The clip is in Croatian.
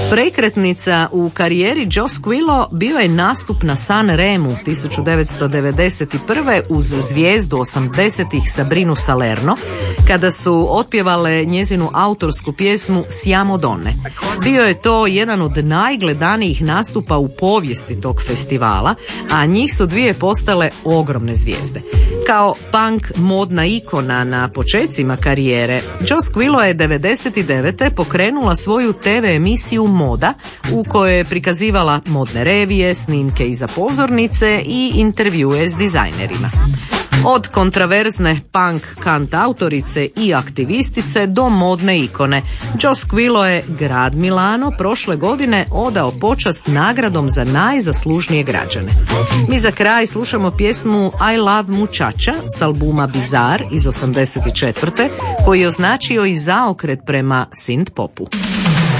Prekretnica u karijeri Joe Squillo bio je nastup na San Remu 1991. uz zvijezdu 80-ih Sabrinu Salerno, kada su otpjevale njezinu autorsku pjesmu Siamo donne. Bio je to jedan od najgledanijih nastupa u povijesti tog festivala, a njih su dvije postale ogromne zvijezde. Kao punk modna ikona na počecima karijere, Joe Squillo je 1999. pokrenula svoju TV emisiju Moda, u kojoj je prikazivala modne revije, snimke iza pozornice i intervjue s dizajnerima. Od kontraverzne punk kant autorice i aktivistice do modne ikone, Joe Squillo je grad Milano prošle godine odao počast nagradom za najzaslužnije građane. Mi za kraj slušamo pjesmu I Love Muchacha s albuma Bizarre iz 1984. koji je označio i zaokret prema synth popu.